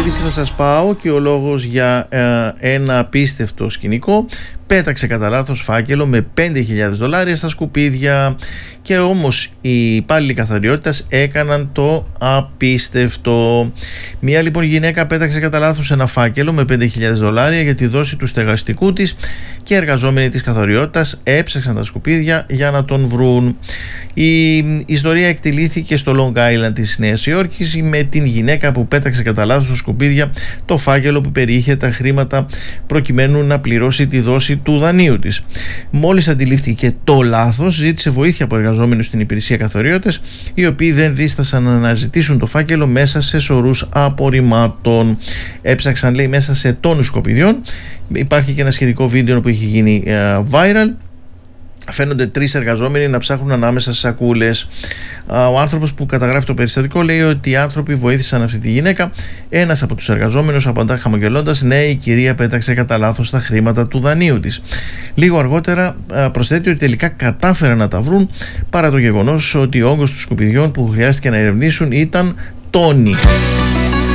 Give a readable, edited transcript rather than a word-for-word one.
είδηση θα σας πάω και ο λόγος για ένα απίστευτο σκηνικό. Πέταξε κατά λάθος φάκελο με $5.000 στα σκουπίδια και όμως οι υπάλληλοι καθαριότητας έκαναν το απίστευτο. Μία λοιπόν γυναίκα πέταξε κατά λάθος ένα φάκελο με $5.000 για τη δόση του στεγαστικού της και οι εργαζόμενοι της καθαριότητας έψαξαν τα σκουπίδια για να τον βρουν. Η ιστορία εκτελήθηκε στο Long Island της Νέας Υόρκης με την γυναίκα που πέταξε κατά λάθος στα σκουπίδια το φάκελο που περιείχε τα χρήματα προκειμένου να πληρώσει τη δόση του δανείου της. Μόλις αντιλήφθηκε το λάθος, ζήτησε βοήθεια από εργαζόμενους στην υπηρεσία καθαριότητας, οι οποίοι δεν δίστασαν να αναζητήσουν το φάκελο μέσα σε σωρούς απορριμμάτων. Έψαξαν, λέει, μέσα σε τόνους σκουπιδιών. Υπάρχει και ένα σχετικό βίντεο που έχει γίνει viral. Φαίνονται 3 εργαζόμενοι να ψάχνουν ανάμεσα στις σακούλες. Ο άνθρωπος που καταγράφει το περιστατικό λέει ότι οι άνθρωποι βοήθησαν αυτή τη γυναίκα. Ένας από τους εργαζόμενους απαντά χαμογελώντας: ναι, η κυρία πέταξε κατά λάθος τα χρήματα του δανείου της. Λίγο αργότερα προσθέτει ότι τελικά κατάφεραν να τα βρουν, παρά το γεγονός ότι ο όγκος των σκουπιδιών που χρειάστηκε να ερευνήσουν ήταν τόνοι.